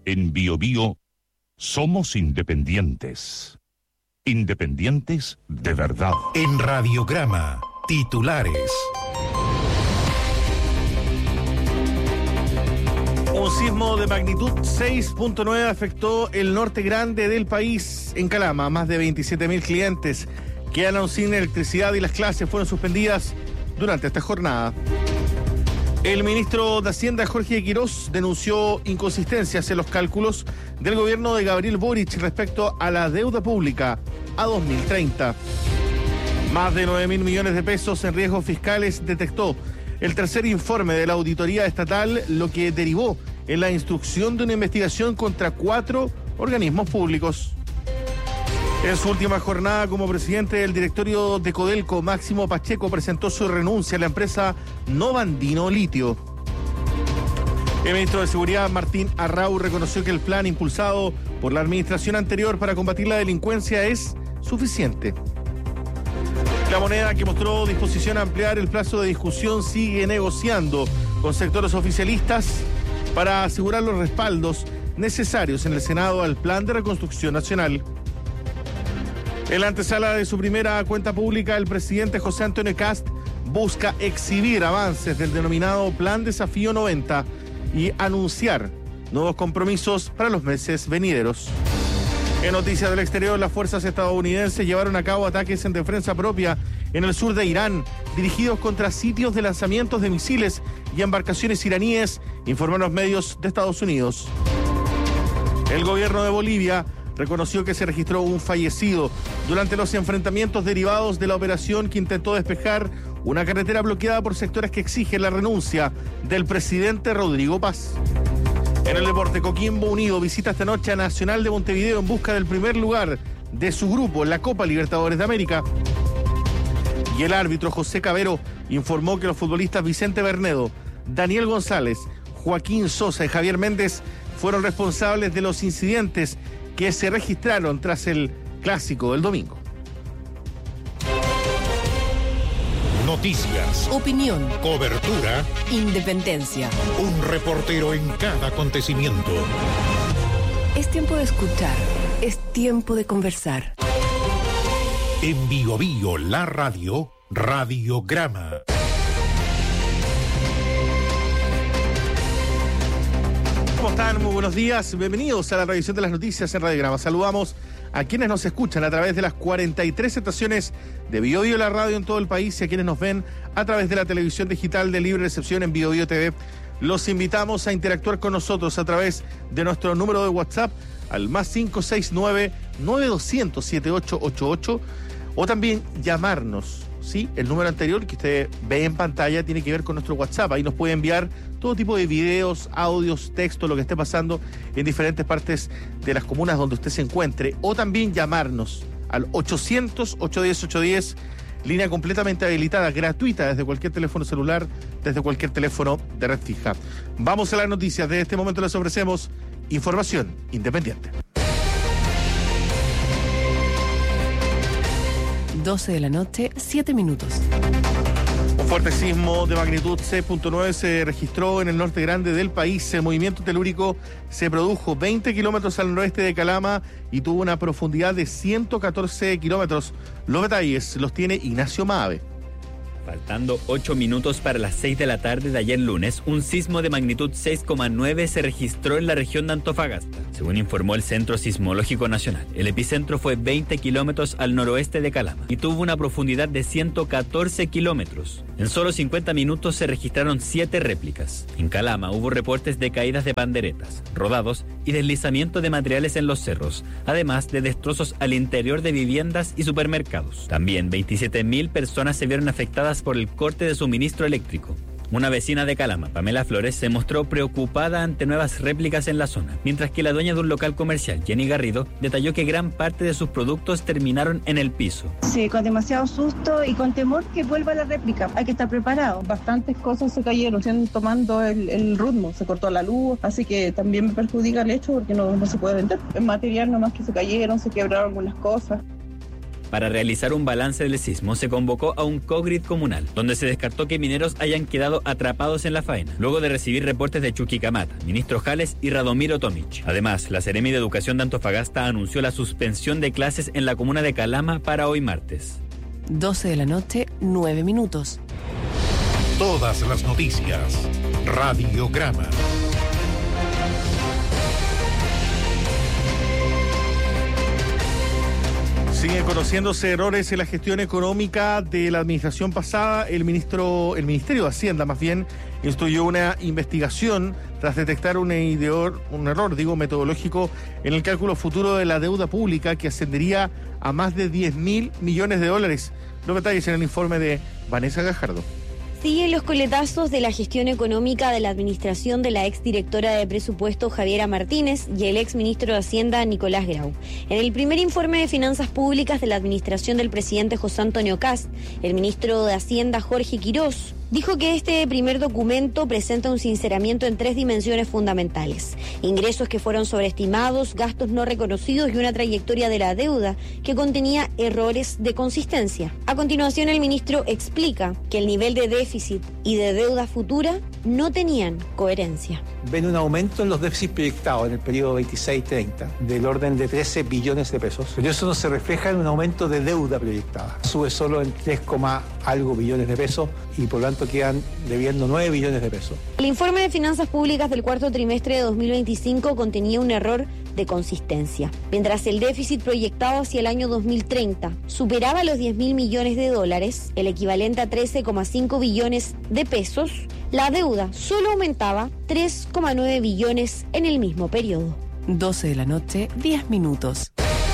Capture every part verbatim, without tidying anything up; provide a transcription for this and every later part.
En Bio Bio somos independientes. Independientes de verdad. En Radiograma, titulares. Un sismo de magnitud seis punto nueve afectó el norte grande del país. En Calama, más de veintisiete mil clientes quedaron sin electricidad y las clases fueron suspendidas durante esta jornada. El ministro de Hacienda, Jorge Quirós, denunció inconsistencias en los cálculos del gobierno de Gabriel Boric respecto a la deuda pública a dos mil treinta. Más de nueve mil millones de pesos en riesgos fiscales detectó el tercer informe de la auditoría estatal, lo que derivó en la instrucción de una investigación contra cuatro organismos públicos. En su última jornada como presidente del directorio de Codelco, Máximo Pacheco presentó su renuncia a la empresa Novandino Litio. El ministro de Seguridad, Martín Arrau, reconoció que el plan impulsado por la administración anterior para combatir la delincuencia es suficiente. La Moneda, que mostró disposición a ampliar el plazo de discusión, sigue negociando con sectores oficialistas para asegurar los respaldos necesarios en el Senado al Plan de Reconstrucción Nacional. En la antesala de su primera cuenta pública, el presidente José Antonio Kast busca exhibir avances del denominado Plan Desafío noventa y anunciar nuevos compromisos para los meses venideros. En noticias del exterior, las fuerzas estadounidenses llevaron a cabo ataques en defensa propia en el sur de Irán, dirigidos contra sitios de lanzamientos de misiles y embarcaciones iraníes, informaron los medios de Estados Unidos. El gobierno de Bolivia reconoció que se registró un fallecido durante los enfrentamientos derivados de la operación que intentó despejar una carretera bloqueada por sectores que exigen la renuncia del presidente Rodrigo Paz. En el deporte, Coquimbo Unido visita esta noche a Nacional de Montevideo en busca del primer lugar de su grupo en la Copa Libertadores de América. Y el árbitro José Cabero informó que los futbolistas Vicente Bernedo, Daniel González, Joaquín Sosa y Javier Méndez fueron responsables de los incidentes que se registraron tras el clásico del domingo. Noticias, opinión, cobertura, independencia. Un reportero en cada acontecimiento. Es tiempo de escuchar, es tiempo de conversar. En Bio Bio, la radio, Radiograma. ¿Cómo están? Muy buenos días. Bienvenidos a la revisión de las noticias en Radiograma. Saludamos a quienes nos escuchan a través de las cuarenta y tres estaciones de Bio Bio, la radio en todo el país, y a quienes nos ven a través de la televisión digital de libre recepción en Bio Bio T V. Los invitamos a interactuar con nosotros a través de nuestro número de WhatsApp al más cinco seis nueve, nueve dos cero cero, siete ocho ocho ocho, o también llamarnos. Sí, el número anterior que usted ve en pantalla tiene que ver con nuestro WhatsApp. Ahí nos puede enviar todo tipo de videos, audios, texto, lo que esté pasando en diferentes partes de las comunas donde usted se encuentre. O también llamarnos al ochocientos, ochocientos diez, ochocientos diez, línea completamente habilitada, gratuita, desde cualquier teléfono celular, desde cualquier teléfono de red fija. Vamos a las noticias. De este momento les ofrecemos información independiente. doce de la noche, siete minutos. Un fuerte sismo de magnitud seis punto nueve se registró en el norte grande del país. El movimiento telúrico se produjo veinte kilómetros al noroeste de Calama y tuvo una profundidad de ciento catorce kilómetros. Los detalles los tiene Ignacio Maave. Faltando ocho minutos para las seis de la tarde de ayer lunes, un sismo de magnitud seis coma nueve se registró en la región de Antofagasta. Según informó el Centro Sismológico Nacional, el epicentro fue veinte kilómetros al noroeste de Calama y tuvo una profundidad de ciento catorce kilómetros. En solo cincuenta minutos se registraron siete réplicas. En Calama hubo reportes de caídas de panderetas, rodados y deslizamiento de materiales en los cerros, además de destrozos al interior de viviendas y supermercados. También veintisiete mil personas se vieron afectadas por el corte de suministro eléctrico. Una vecina de Calama, Pamela Flores, se mostró preocupada ante nuevas réplicas en la zona, mientras que la dueña de un local comercial, Jenny Garrido, detalló que gran parte de sus productos terminaron en el piso. Sí, con demasiado susto y con temor que vuelva la réplica. Hay que estar preparado. Bastantes cosas se cayeron, siguen tomando el, el ritmo, se cortó la luz, así que también me perjudica el hecho porque no, no se puede vender. Es material nomás que se cayeron, se quebraron algunas cosas. Para realizar un balance del sismo se convocó a un COGRID comunal, donde se descartó que mineros hayan quedado atrapados en la faena, luego de recibir reportes de Chuquicamata, ministro Jales y Radomiro Tomic. Además, la Seremi de Educación de Antofagasta anunció la suspensión de clases en la comuna de Calama para hoy martes. doce de la noche, nueve minutos. Todas las noticias. Radiograma. Siguen conociéndose errores en la gestión económica de la administración pasada. El ministro, el Ministerio de Hacienda, más bien, instruyó una investigación tras detectar un, ideor, un error, digo, metodológico en el cálculo futuro de la deuda pública que ascendería a más de diez mil millones de dólares. Los detalles en el informe de Vanessa Gajardo. Siguen los coletazos de la gestión económica de la administración de la exdirectora de presupuesto Javiera Martínez y el exministro de Hacienda Nicolás Grau. En el primer informe de finanzas públicas de la administración del presidente José Antonio Kast, el ministro de Hacienda Jorge Quirós dijo que este primer documento presenta un sinceramiento en tres dimensiones fundamentales: ingresos que fueron sobreestimados, gastos no reconocidos y una trayectoria de la deuda que contenía errores de consistencia. A continuación, el ministro explica que el nivel de déficit y de deuda futura no tenían coherencia. Ven un aumento en los déficits proyectados en el periodo veintiséis treinta del orden de trece billones de pesos, pero eso no se refleja en un aumento de deuda proyectada. Sube solo en tres, algo billones de pesos y por lo tanto quedan debiendo nueve billones de pesos. El informe de finanzas públicas del cuarto trimestre de dos mil veinticinco contenía un error de consistencia. Mientras el déficit proyectado hacia el año dos mil treinta superaba los diez mil millones de dólares, el equivalente a trece coma cinco billones de pesos, la deuda solo aumentaba tres coma nueve billones en el mismo periodo. doce de la noche, diez minutos.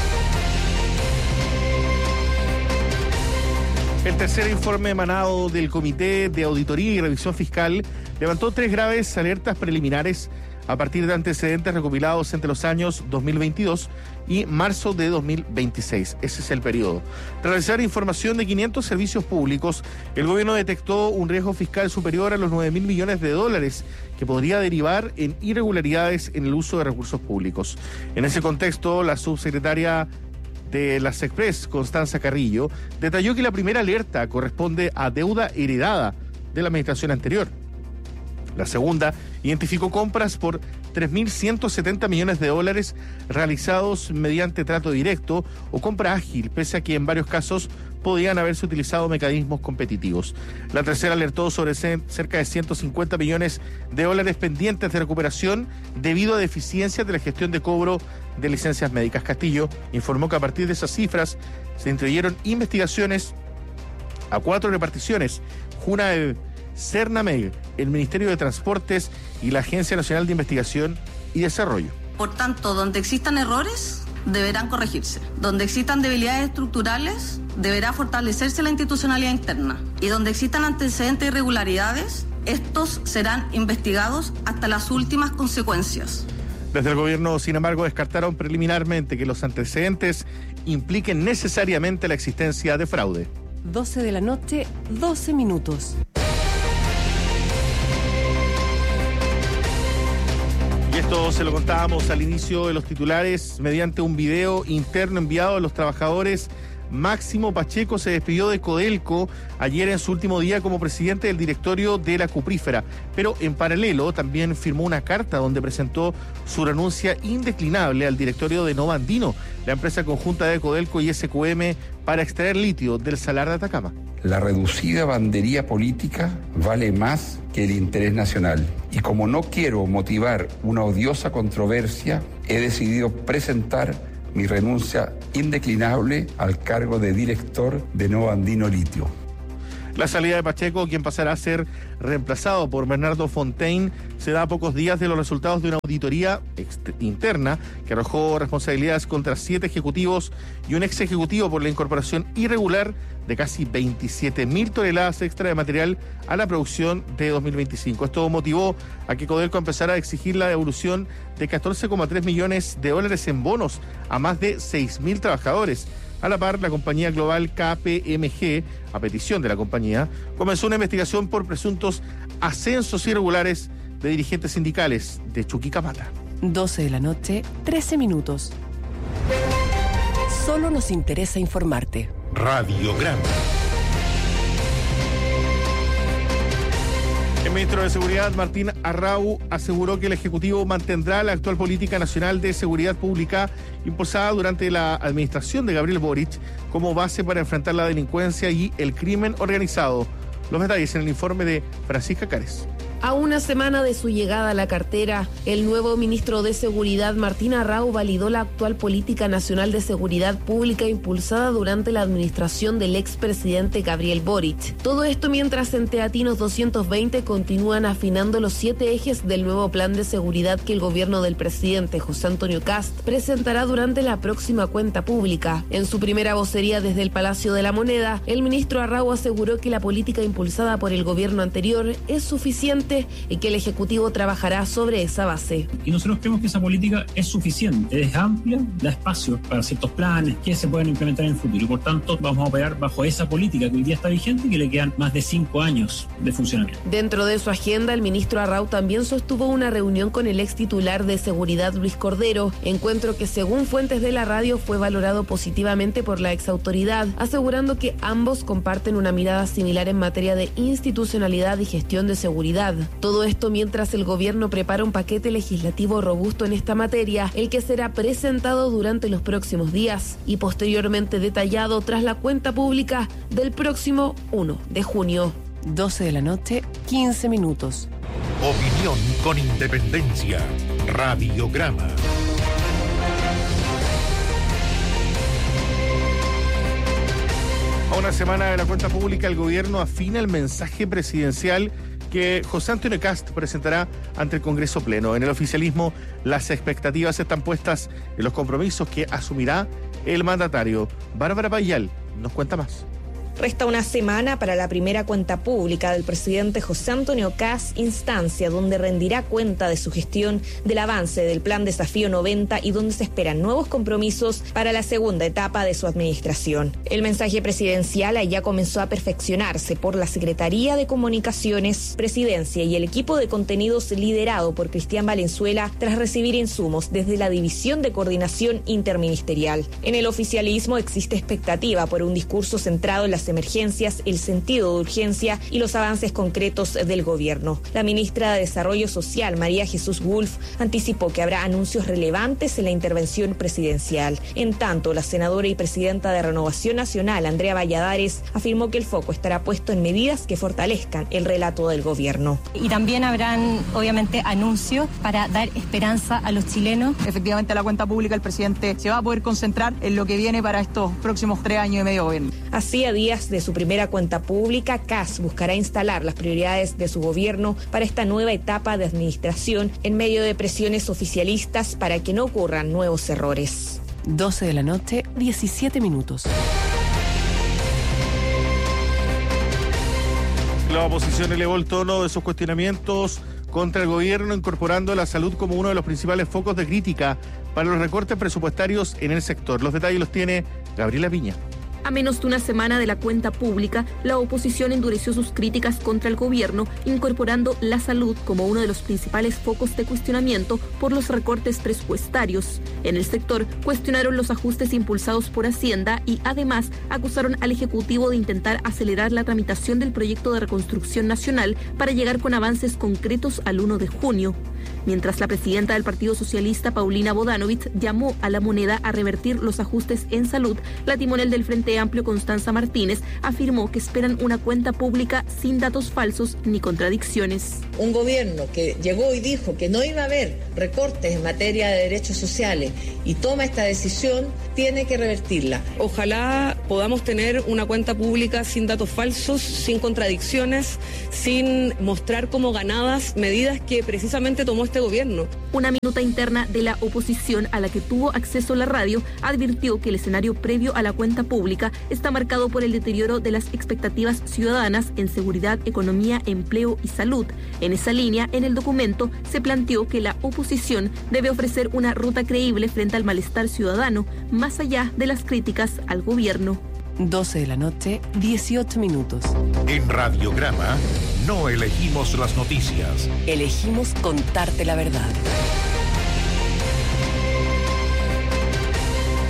El tercer informe emanado del Comité de Auditoría y Revisión Fiscal levantó tres graves alertas preliminares a partir de antecedentes recopilados entre los años dos mil veintidós y marzo de dos mil veintiséis. Ese es el periodo. Tras realizar información de quinientos servicios públicos, el gobierno detectó un riesgo fiscal superior a los nueve mil millones de dólares que podría derivar en irregularidades en el uso de recursos públicos. En ese contexto, la subsecretaria de la SECPRES, Constanza Carrillo, detalló que la primera alerta corresponde a deuda heredada de la administración anterior. La segunda identificó compras por tres mil ciento setenta millones de dólares realizados mediante trato directo o compra ágil, pese a que en varios casos podían haberse utilizado mecanismos competitivos. La tercera alertó sobre cerca de ciento cincuenta millones de dólares pendientes de recuperación debido a deficiencias de la gestión de cobro de licencias médicas. Castillo informó que a partir de esas cifras se instruyeron investigaciones a cuatro reparticiones: Junaev, Cernameg, el Ministerio de Transportes y la Agencia Nacional de Investigación y Desarrollo. Por tanto, donde existan errores, deberán corregirse. Donde existan debilidades estructurales, deberá fortalecerse la institucionalidad interna. Y donde existan antecedentes de irregularidades, estos serán investigados hasta las últimas consecuencias. Desde el gobierno, sin embargo, descartaron preliminarmente que los antecedentes impliquen necesariamente la existencia de fraude. doce de la noche, doce minutos. Y esto se lo contábamos al inicio de los titulares mediante un video interno enviado a los trabajadores. Máximo Pacheco se despidió de Codelco ayer en su último día como presidente del directorio de la Cuprífera, pero en paralelo también firmó una carta donde presentó su renuncia indeclinable al directorio de Nova Andino, la empresa conjunta de Codelco y S Q M para extraer litio del Salar de Atacama. La reducida bandería política vale más que el interés nacional. Y como no quiero motivar una odiosa controversia, he decidido presentar mi renuncia indeclinable al cargo de director de Nova Andino Litio. La salida de Pacheco, quien pasará a ser reemplazado por Bernardo Fontaine, se da a pocos días de los resultados de una auditoría interna que arrojó responsabilidades contra siete ejecutivos y un ex ejecutivo por la incorporación irregular de casi veintisiete mil toneladas extra de material a la producción de dos mil veinticinco. Esto motivó a que Codelco empezara a exigir la devolución de catorce coma tres millones de dólares en bonos a más de seis mil trabajadores. A la par, la compañía global K P M G, a petición de la compañía, comenzó una investigación por presuntos ascensos irregulares de dirigentes sindicales de Chuquicamata. doce de la noche, trece minutos. Solo nos interesa informarte. Radiograma. El ministro de Seguridad, Martín Arrau, aseguró que el Ejecutivo mantendrá la actual política nacional de seguridad pública impulsada durante la administración de Gabriel Boric como base para enfrentar la delincuencia y el crimen organizado. Los detalles en el informe de Francisca Cárez. A una semana de su llegada a la cartera, el nuevo ministro de Seguridad, Martín Arrau, validó la actual política nacional de seguridad pública impulsada durante la administración del expresidente Gabriel Boric. Todo esto mientras en Teatinos doscientos veinte continúan afinando los siete ejes del nuevo plan de seguridad que el gobierno del presidente José Antonio Kast presentará durante la próxima cuenta pública. En su primera vocería desde el Palacio de la Moneda, el ministro Arrau aseguró que la política impulsada por el gobierno anterior es suficiente y que el Ejecutivo trabajará sobre esa base. Y nosotros creemos que esa política es suficiente, es amplia, da espacio para ciertos planes que se pueden implementar en el futuro y por tanto vamos a operar bajo esa política que hoy día está vigente y que le quedan más de cinco años de funcionamiento. Dentro de su agenda, el ministro Arrau también sostuvo una reunión con el ex titular de Seguridad Luis Cordero, encuentro que según fuentes de la radio fue valorado positivamente por la exautoridad, asegurando que ambos comparten una mirada similar en materia de institucionalidad y gestión de seguridad. Todo esto mientras el gobierno prepara un paquete legislativo robusto en esta materia, el que será presentado durante los próximos días y posteriormente detallado tras la cuenta pública del próximo primero de junio. doce de la noche, quince minutos. Opinión con independencia. Radiograma. A una semana de la cuenta pública, el gobierno afina el mensaje presidencial que José Antonio Kast presentará ante el Congreso Pleno. En el oficialismo, las expectativas están puestas en los compromisos que asumirá el mandatario. Bárbara Payal nos cuenta más. Resta una semana para la primera cuenta pública del presidente José Antonio Kast, instancia donde rendirá cuenta de su gestión, del avance del Plan Desafío noventa y donde se esperan nuevos compromisos para la segunda etapa de su administración. El mensaje presidencial ya comenzó a perfeccionarse por la Secretaría de Comunicaciones, Presidencia y el equipo de contenidos liderado por Cristian Valenzuela tras recibir insumos desde la División de Coordinación Interministerial. En el oficialismo existe expectativa por un discurso centrado en las emergencias, el sentido de urgencia y los avances concretos del gobierno. La ministra de Desarrollo Social, María Jesús Wolf, anticipó que habrá anuncios relevantes en la intervención presidencial. En tanto, la senadora y presidenta de Renovación Nacional, Andrea Valladares, afirmó que el foco estará puesto en medidas que fortalezcan el relato del gobierno. Y también habrán, obviamente, anuncios para dar esperanza a los chilenos. Efectivamente, la cuenta pública, el presidente se va a poder concentrar en lo que viene para estos próximos tres años y medio de gobierno. Así, a días de su primera cuenta pública, Kast buscará instalar las prioridades de su gobierno para esta nueva etapa de administración en medio de presiones oficialistas para que no ocurran nuevos errores. doce de la noche, diecisiete minutos. La oposición elevó el tono de sus cuestionamientos contra el gobierno, incorporando la salud como uno de los principales focos de crítica para los recortes presupuestarios en el sector. Los detalles los tiene Gabriela Piña. A menos de una semana de la cuenta pública, la oposición endureció sus críticas contra el gobierno, incorporando la salud como uno de los principales focos de cuestionamiento por los recortes presupuestarios. En el sector, cuestionaron los ajustes impulsados por Hacienda y, además, acusaron al Ejecutivo de intentar acelerar la tramitación del proyecto de reconstrucción nacional para llegar con avances concretos al primero de junio. Mientras la presidenta del Partido Socialista, Paulina Bodanovich, llamó a la moneda a revertir los ajustes en salud, la timonel del Frente Amplio, Constanza Martínez, afirmó que esperan una cuenta pública sin datos falsos ni contradicciones. Un gobierno que llegó y dijo que no iba a haber recortes en materia de derechos sociales y toma esta decisión, tiene que revertirla. Ojalá podamos tener una cuenta pública sin datos falsos, sin contradicciones, sin mostrar como ganadas medidas que precisamente tomó este gobierno. Una minuta interna de la oposición a la que tuvo acceso la radio advirtió que el escenario previo a la cuenta pública está marcado por el deterioro de las expectativas ciudadanas en seguridad, economía, empleo y salud. En esa línea, en el documento se planteó que la oposición debe ofrecer una ruta creíble frente al malestar ciudadano, más allá de las críticas al gobierno. doce de la noche, dieciocho minutos. En Radiograma no elegimos las noticias. Elegimos contarte la verdad.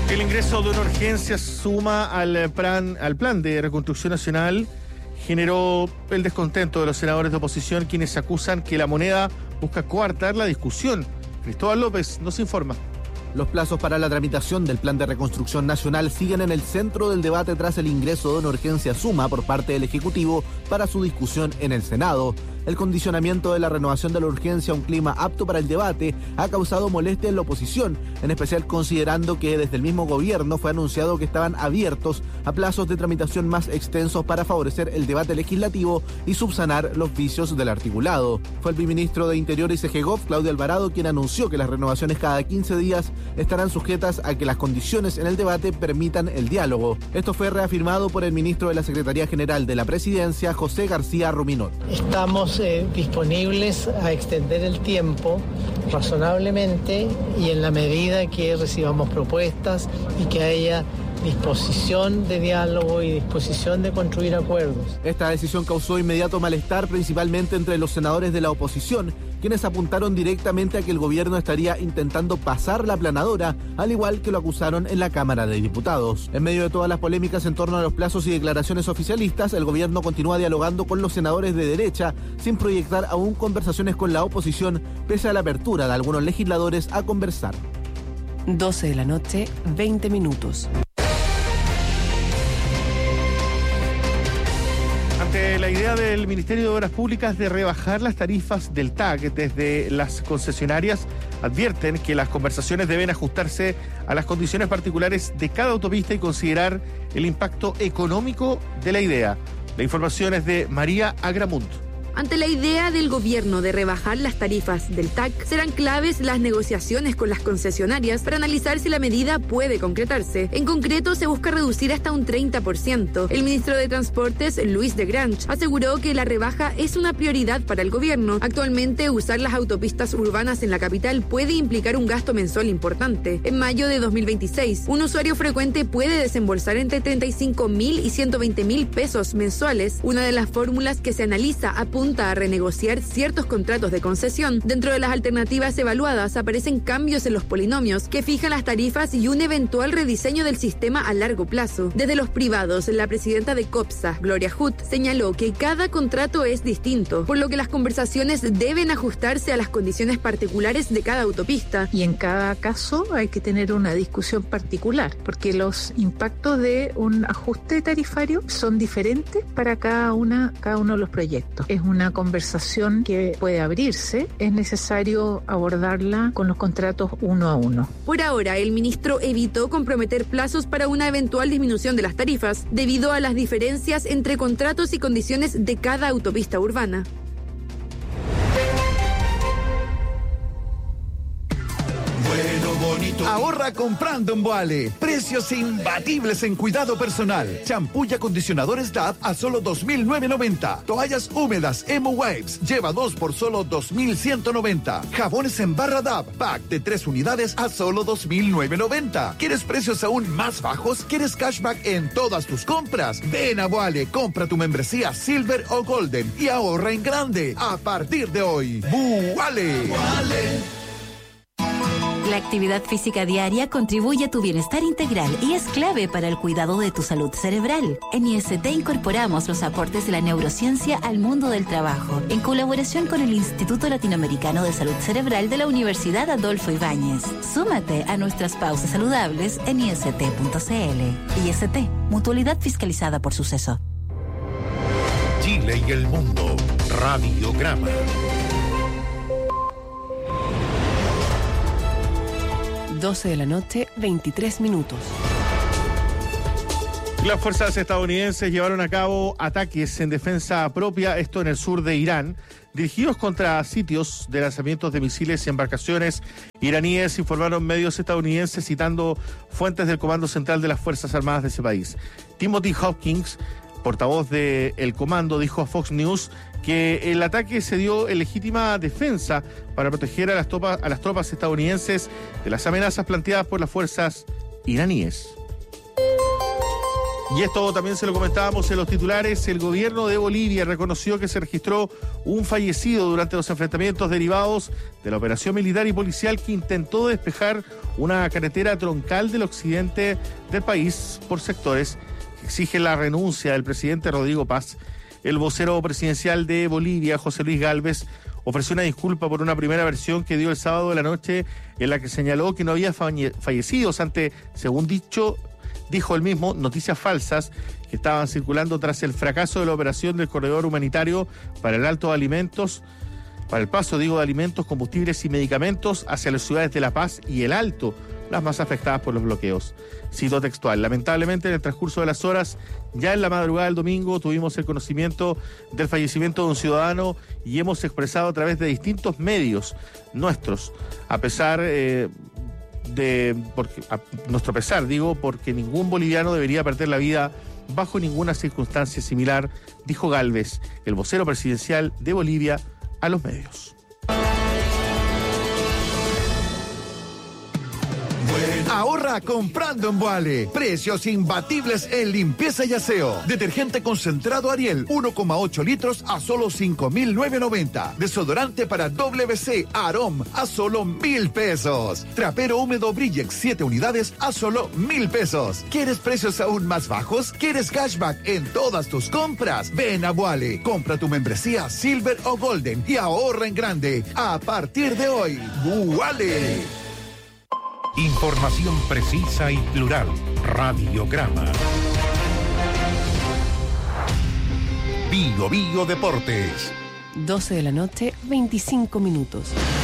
El ingreso de una urgencia suma al plan, al plan de reconstrucción nacional generó el descontento de los senadores de oposición, quienes acusan que la moneda busca coartar la discusión. Cristóbal López nos informa. Los plazos para la tramitación del Plan de Reconstrucción Nacional siguen en el centro del debate tras el ingreso de una urgencia suma por parte del Ejecutivo para su discusión en el Senado. El condicionamiento de la renovación de la urgencia a un clima apto para el debate ha causado molestia en la oposición, en especial considerando que desde el mismo gobierno fue anunciado que estaban abiertos a plazos de tramitación más extensos para favorecer el debate legislativo y subsanar los vicios del articulado. Fue el ministro de Interior y CEGEGOV, Claudio Alvarado, quien anunció que las renovaciones cada quince días estarán sujetas a que las condiciones en el debate permitan el diálogo. Esto fue reafirmado por el ministro de la Secretaría General de la Presidencia, José García Ruminot. Estamos eh, disponibles a extender el tiempo razonablemente y en la medida que recibamos propuestas y que haya disposición de diálogo y disposición de construir acuerdos. Esta decisión causó inmediato malestar, principalmente entre los senadores de la oposición, quienes apuntaron directamente a que el gobierno estaría intentando pasar la aplanadora, al igual que lo acusaron en la Cámara de Diputados. En medio de todas las polémicas en torno a los plazos y declaraciones oficialistas, el gobierno continúa dialogando con los senadores de derecha, sin proyectar aún conversaciones con la oposición, pese a la apertura de algunos legisladores a conversar. doce de la noche, veinte minutos. Ante la idea del Ministerio de Obras Públicas de rebajar las tarifas del T A C, desde las concesionarias advierten que las conversaciones deben ajustarse a las condiciones particulares de cada autopista y considerar el impacto económico de la idea. La información es de María Agramunt. Ante la idea del gobierno de rebajar las tarifas del T A C, serán claves las negociaciones con las concesionarias para analizar si la medida puede concretarse. En concreto, se busca reducir hasta un treinta por ciento. El ministro de Transportes, Luis de Grange, aseguró que la rebaja es una prioridad para el gobierno. Actualmente, usar las autopistas urbanas en la capital puede implicar un gasto mensual importante. En mayo de dos mil veintiséis, un usuario frecuente puede desembolsar entre treinta y cinco mil y ciento veinte mil pesos mensuales. Una de las fórmulas que se analiza apunta a renegociar ciertos contratos de concesión. Dentro de las alternativas evaluadas aparecen cambios en los polinomios que fijan las tarifas y un eventual rediseño del sistema a largo plazo. Desde los privados, la presidenta de COPSA, Gloria Hutt, señaló que cada contrato es distinto, por lo que las conversaciones deben ajustarse a las condiciones particulares de cada autopista. Y en cada caso hay que tener una discusión particular, porque los impactos de un ajuste tarifario son diferentes para cada una, cada uno de los proyectos. Es una conversación que puede abrirse, es necesario abordarla con los contratos uno a uno. Por ahora, el ministro evitó comprometer plazos para una eventual disminución de las tarifas, debido a las diferencias entre contratos y condiciones de cada autopista urbana. Ahorra comprando en Boale. Precios imbatibles en cuidado personal. Champú y acondicionadores D A V a solo dos mil novecientos noventa. Toallas húmedas Emo Wipes lleva dos por solo dos mil ciento noventa. Jabones en barra D A V, pack de tres unidades a solo dos mil novecientos noventa. ¿Quieres precios aún más bajos? ¿Quieres cashback en todas tus compras? Ven a Boale, compra tu membresía Silver o Golden y ahorra en grande a partir de hoy. Boale. La actividad física diaria contribuye a tu bienestar integral y es clave para el cuidado de tu salud cerebral. En I S T incorporamos los aportes de la neurociencia al mundo del trabajo, en colaboración con el Instituto Latinoamericano de Salud Cerebral de la Universidad Adolfo Ibáñez. Súmate a nuestras pausas saludables en I S T punto C L. I S T, mutualidad fiscalizada por Suceso. Chile y el mundo. Radiograma. doce de la noche, veintitrés minutos. Las fuerzas estadounidenses llevaron a cabo ataques en defensa propia, esto en el sur de Irán, dirigidos contra sitios de lanzamientos de misiles y embarcaciones iraníes, informaron medios estadounidenses citando fuentes del Comando Central de las Fuerzas Armadas de ese país. Timothy Hopkins, portavoz del comando, dijo a Fox News que el ataque se dio en legítima defensa para proteger a las, tropas, a las tropas estadounidenses de las amenazas planteadas por las fuerzas iraníes. Y esto también se lo comentábamos en los titulares. El gobierno de Bolivia reconoció que se registró un fallecido durante los enfrentamientos derivados de la operación militar y policial que intentó despejar una carretera troncal del occidente del país por sectores que exigen la renuncia del presidente Rodrigo Paz. El vocero presidencial de Bolivia, José Luis Gálvez, ofreció una disculpa por una primera versión que dio el sábado de la noche en la que señaló que no había fallecidos ante, según dicho, dijo él mismo, noticias falsas que estaban circulando tras el fracaso de la operación del corredor humanitario para el alto de alimentos, para el paso, digo, de alimentos, combustibles y medicamentos hacia las ciudades de La Paz y El Alto, las más afectadas por los bloqueos. Cito textual: lamentablemente, en el transcurso de las horas, ya en la madrugada del domingo, tuvimos el conocimiento del fallecimiento de un ciudadano y hemos expresado a través de distintos medios nuestros, a pesar eh, de, porque, a nuestro pesar, digo, porque ningún boliviano debería perder la vida bajo ninguna circunstancia similar, dijo Gálvez, el vocero presidencial de Bolivia, a los medios. Ahorra comprando en Boale. Precios imbatibles en limpieza y aseo. Detergente concentrado Ariel, uno coma ocho litros a solo cinco mil novecientos noventa. Desodorante para W C Arom a solo mil pesos. Trapero húmedo Brillex, siete unidades a solo mil pesos. ¿Quieres precios aún más bajos? ¿Quieres cashback en todas tus compras? Ven a Boale. Compra tu membresía Silver o Golden y ahorra en grande. A partir de hoy, Boale. Información precisa y plural. Radiograma. Bio Bio Deportes. doce de la noche, veinticinco minutos.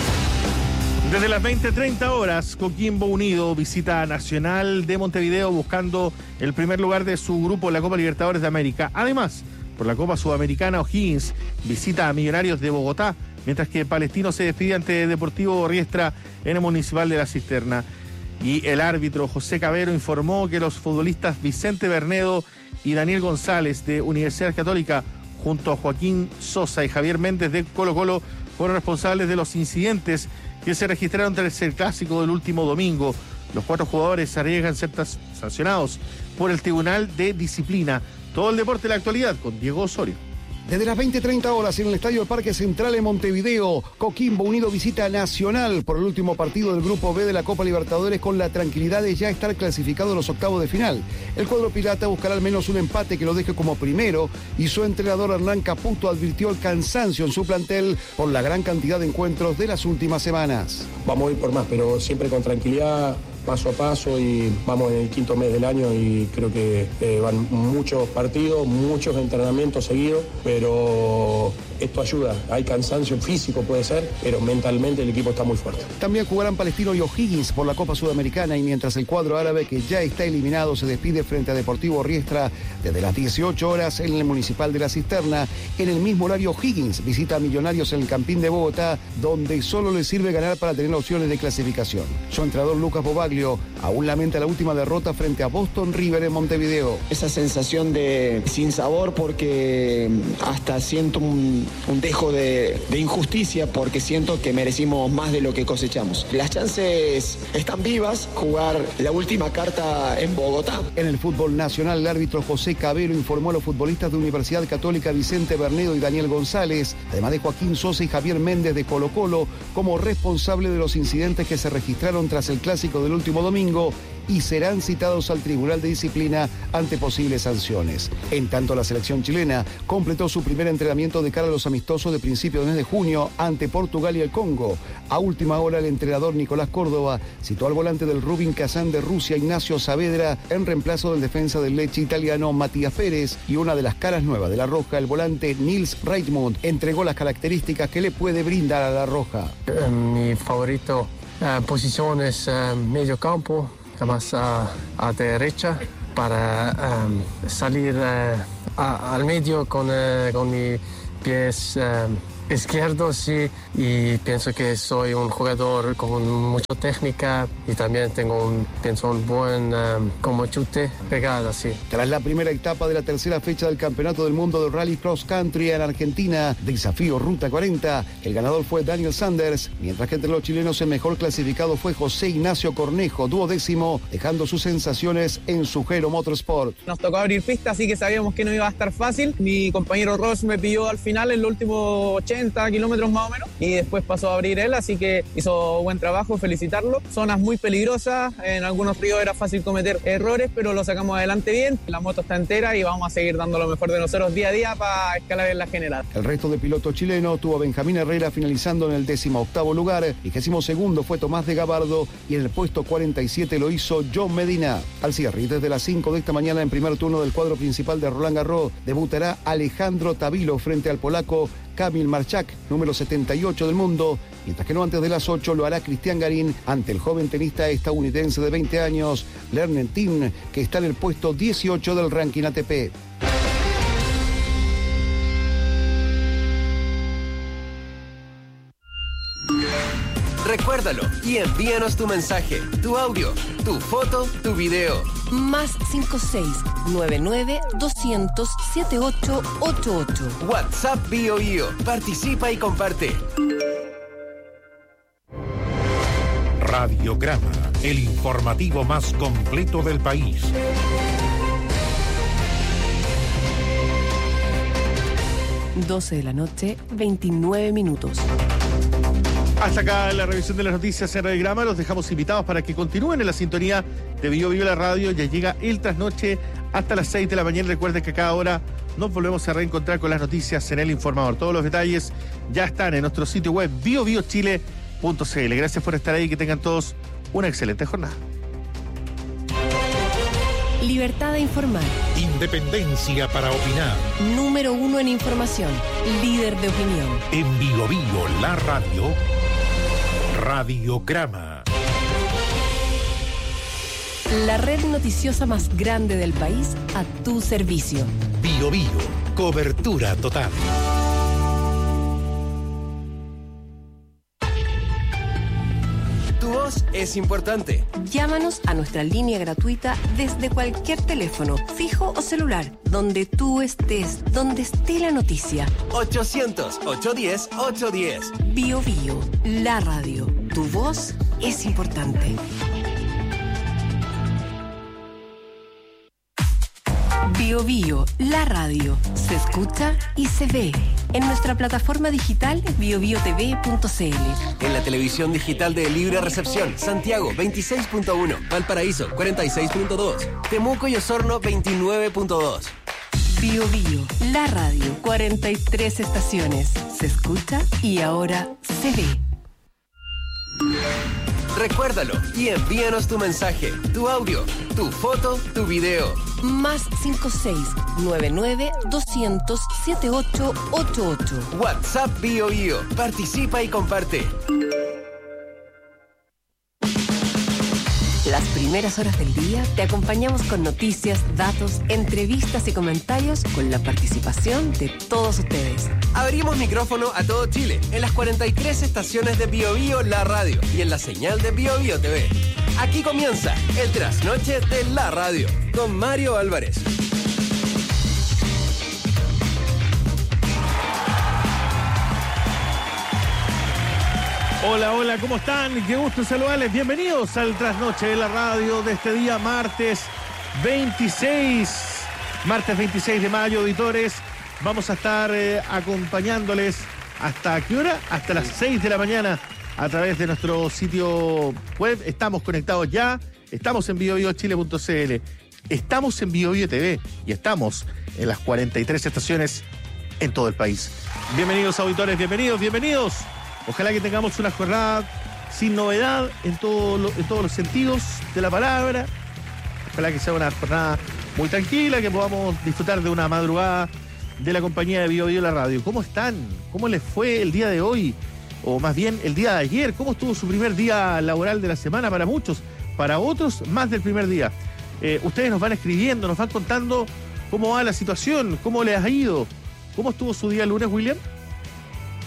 Desde las veinte treinta horas, Coquimbo Unido visita a Nacional de Montevideo buscando el primer lugar de su grupo en la Copa Libertadores de América. Además, por la Copa Sudamericana, O'Higgins visita a Millonarios de Bogotá, mientras que Palestino se despide ante Deportivo Riestra en el Municipal de La Cisterna. Y el árbitro José Cabero informó que los futbolistas Vicente Bernedo y Daniel González de Universidad Católica, junto a Joaquín Sosa y Javier Méndez de Colo Colo, fueron responsables de los incidentes que se registraron tras el clásico del último domingo. Los cuatro jugadores arriesgan ser sancionados por el Tribunal de Disciplina. Todo el deporte de la actualidad con Diego Osorio. Desde las veinte treinta horas en el Estadio del Parque Central en Montevideo, Coquimbo Unido visita a Nacional por el último partido del Grupo B de la Copa Libertadores con la tranquilidad de ya estar clasificado a los octavos de final. El cuadro pirata buscará al menos un empate que lo deje como primero y su entrenador Hernán Caputo advirtió el cansancio en su plantel por la gran cantidad de encuentros de las últimas semanas. Vamos a ir por más, pero siempre con tranquilidad, paso a paso, y vamos en el quinto mes del año y creo que eh, van muchos partidos, muchos entrenamientos seguidos, pero esto ayuda. Hay cansancio físico, puede ser, pero mentalmente el equipo está muy fuerte. También jugarán Palestino y O'Higgins por la Copa Sudamericana, y mientras el cuadro árabe, que ya está eliminado, se despide frente a Deportivo Riestra desde las dieciocho horas en el Municipal de La Cisterna. En el mismo horario, O'Higgins visita a Millonarios en el Campín de Bogotá, donde solo le sirve ganar para tener opciones de clasificación. Su entrenador Lucas Bobaglio aún lamenta la última derrota frente a Boston River en Montevideo. Esa sensación de sinsabor, porque hasta siento un, un dejo de, de injusticia, porque siento que merecimos más de lo que cosechamos. Las chances están vivas, jugar la última carta en Bogotá. En el fútbol nacional, el árbitro José Cabero informó a los futbolistas de Universidad Católica Vicente Bernedo y Daniel González, además de Joaquín Sosa y Javier Méndez de Colo Colo, como responsable de los incidentes que se registraron tras el clásico del último domingo, y serán citados al Tribunal de Disciplina ante posibles sanciones. En tanto, la selección chilena completó su primer entrenamiento de cara a los amistosos de principio del mes de junio ante Portugal y el Congo. A última hora, el entrenador Nicolás Córdoba citó al volante del Rubin Kazán de Rusia, Ignacio Saavedra, en reemplazo del defensa del Lecce italiano Matías Pérez, y una de las caras nuevas de la Roja, el volante Nils Reitmund, entregó las características que le puede brindar a la Roja. Mi favorito uh, posición es uh, medio campo, más a, a derecha, para um, salir uh, a, al medio con, uh, con mis pies uh, izquierdo, sí, y pienso que soy un jugador con mucha técnica y también tengo un, pienso, un buen um, como chute pegada, sí. Tras la primera etapa de la tercera fecha del Campeonato del Mundo del Rally Cross Country en Argentina, Desafío Ruta cuarenta, el ganador fue Daniel Sanders, mientras que entre los chilenos el mejor clasificado fue José Ignacio Cornejo, duodécimo, dejando sus sensaciones en Sugero Motorsport. Nos tocó abrir pista, así que sabíamos que no iba a estar fácil. Mi compañero Ross me pilló al final en los últimos ochenta kilómetros más o menos, y después pasó a abrir él, así que hizo buen trabajo, felicitarlo. Zonas muy peligrosas, en algunos ríos era fácil cometer errores, pero lo sacamos adelante bien. La moto está entera y vamos a seguir dando lo mejor de nosotros día a día para escalar en la general. El resto de pilotos chilenos tuvo a Benjamín Herrera finalizando en el décimo octavo lugar, vigésimo segundo fue Tomás de Gabardo y en el puesto cuarenta y siete lo hizo John Medina. Al cierre, desde las cinco de esta mañana en primer turno del cuadro principal de Roland Garros, debutará Alejandro Tavilo frente al polaco Kamil Marchak, número setenta y ocho del mundo, mientras que no antes de las ocho lo hará Cristian Garín ante el joven tenista estadounidense de veinte años, Lerner Tim, que está en el puesto dieciocho del ranking A T P. Recuérdalo y envíanos tu mensaje, tu audio, tu foto, tu video. Más cinco seis nueve nueve doscientos setenta y ocho ochenta y ocho. WhatsApp Bio Bio. Participa y comparte. Radiograma, el informativo más completo del país. doce de la noche, veintinueve minutos. Hasta acá la revisión de las noticias en Radiograma. Los dejamos invitados para que continúen en la sintonía de Bio Bio la radio. Ya llega el trasnoche hasta las seis de la mañana. Recuerden que a cada hora nos volvemos a reencontrar con las noticias en El Informador. Todos los detalles ya están en nuestro sitio web bio bio chile punto c l. Gracias por estar ahí y que tengan todos una excelente jornada. Libertad de informar. Independencia para opinar. Número uno en información. Líder de opinión. En Bio Bio la radio. Radiograma. La red noticiosa más grande del país a tu servicio. Bio Bio. Cobertura total. Tu voz es importante. Llámanos a nuestra línea gratuita desde cualquier teléfono, fijo o celular, donde tú estés, donde esté la noticia. ochocientos, ochocientos diez, ochocientos diez. Bio Bio, la radio. Tu voz es importante. Bio Bio, la radio. Se escucha y se ve. En nuestra plataforma digital bio bio t v punto c l. En la televisión digital de Libre Recepción, Santiago veintiséis punto uno, Valparaíso cuarenta y seis punto dos, Temuco y Osorno veintinueve punto dos. Bio Bio, la radio. cuarenta y tres estaciones. Se escucha y ahora se ve. Recuérdalo y envíanos tu mensaje, tu audio, tu foto, tu video. Más cinco seis nueve nueve doscientos setenta y ocho ochenta y ocho. WhatsApp Bio Bio. Participa y comparte. Las primeras horas del día te acompañamos con noticias, datos, entrevistas y comentarios con la participación de todos ustedes. Abrimos micrófono a todo Chile en las cuarenta y tres estaciones de Bio Bio la radio y en la señal de Bio Bio T V. Aquí comienza el trasnoche de la radio con Mario Álvarez. Hola, hola, ¿cómo están? Qué gusto saludarles. Bienvenidos al trasnoche de la radio de este día, martes veintiséis. Martes veintiséis de mayo, auditores. Vamos a estar eh, acompañándoles hasta ¿qué hora? Hasta las seis de la mañana a través de nuestro sitio web. Estamos conectados ya. Estamos en bio bio chile punto c l. Estamos en Bio Bio T V y estamos en las cuarenta y tres estaciones en todo el país. Bienvenidos, auditores. Bienvenidos, bienvenidos. Ojalá que tengamos una jornada sin novedad en, todo lo, en todos los sentidos de la palabra. Ojalá que sea una jornada muy tranquila, que podamos disfrutar de una madrugada de la compañía de Bio Bio la radio. ¿Cómo están? ¿Cómo les fue el día de hoy? O más bien el día de ayer. ¿Cómo estuvo su primer día laboral de la semana para muchos? Para otros, más del primer día. Eh, ustedes nos van escribiendo, nos van contando cómo va la situación, cómo les ha ido. ¿Cómo estuvo su día el lunes, William?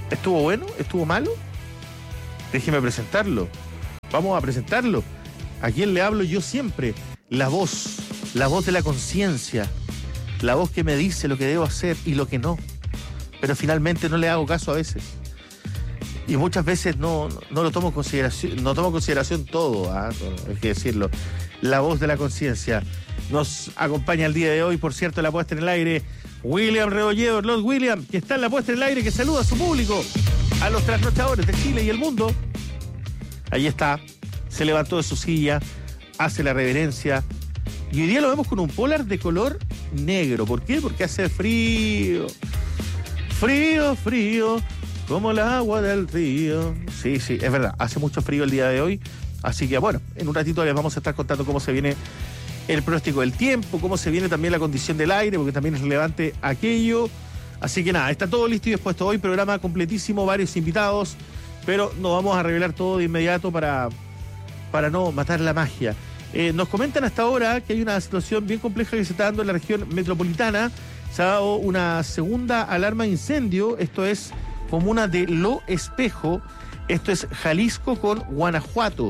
¿Estuvo bueno? ¿Estuvo malo? Déjeme presentarlo. Vamos a presentarlo. ¿A quién le hablo yo siempre? La voz, la voz de la conciencia, la voz que me dice lo que debo hacer y lo que no. Pero finalmente no le hago caso a veces. Y muchas veces no, no, no lo tomo en consideración, no tomo en consideración todo, ¿ah? Hay que decirlo. La voz de la conciencia. Nos acompaña el día de hoy, por cierto, la puesta en el aire, William Rebolledo, Lord William, que está en la puesta en el aire, que saluda a su público, a los trasnochadores de Chile y el mundo. Ahí está, se levantó de su silla, hace la reverencia, y hoy día lo vemos con un polar de color negro. ¿Por qué? Porque hace frío, frío, frío, como el agua del río. Sí, sí, es verdad, hace mucho frío el día de hoy, así que bueno, en un ratito les vamos a estar contando cómo se viene el pronóstico del tiempo, cómo se viene también la condición del aire, porque también es relevante aquello. Así que nada, está todo listo y dispuesto hoy, programa completísimo, varios invitados, pero no vamos a revelar todo de inmediato para, para no matar la magia. Eh, nos comentan hasta ahora que hay una situación bien compleja que se está dando en la región metropolitana. Se ha dado una segunda alarma de incendio, esto es comuna de Lo Espejo, esto es Jalisco con Guanajuato.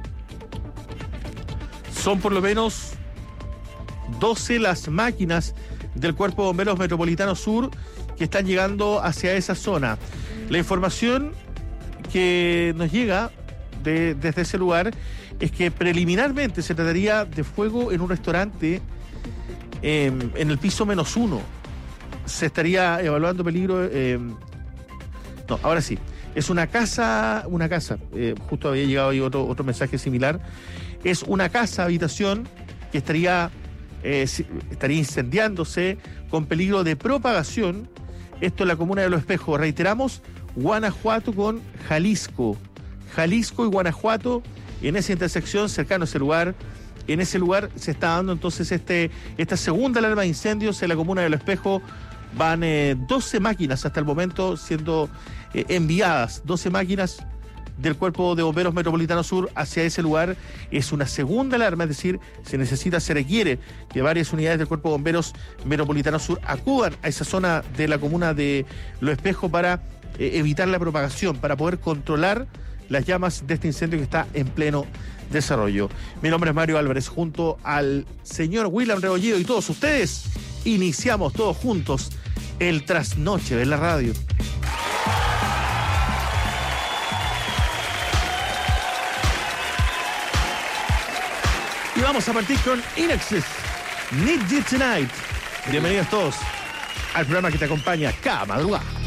Son por lo menos doce las máquinas del Cuerpo de Bomberos Metropolitano Sur que están llegando hacia esa zona. La información que nos llega de, desde ese lugar es que preliminarmente se trataría de fuego en un restaurante eh, en el piso menos uno. Se estaría evaluando peligro... Eh, no, ahora sí. Es una casa, una casa, eh, justo había llegado ahí otro, otro mensaje similar. Es una casa, habitación, que estaría, eh, estaría incendiándose con peligro de propagación. Esto en la comuna de Los Espejos. Reiteramos, Guanajuato con Jalisco. Jalisco y Guanajuato, en esa intersección, cercano a ese lugar. En ese lugar se está dando entonces este, esta segunda alarma de incendios en la comuna de Los Espejos. Van eh, doce máquinas hasta el momento siendo eh, enviadas, doce máquinas del Cuerpo de Bomberos Metropolitano Sur hacia ese lugar. Es una segunda alarma, es decir, se necesita, se requiere que varias unidades del Cuerpo de Bomberos Metropolitano Sur acudan a esa zona de la comuna de Lo Espejo para eh, evitar la propagación, para poder controlar las llamas de este incendio que está en pleno desarrollo. Mi nombre es Mario Álvarez, junto al señor William Rebolledo y todos ustedes, iniciamos todos juntos el trasnoche de la radio. Y vamos a partir con Inexis, Need You Tonight. Bienvenidos todos al programa que te acompaña cada madrugada.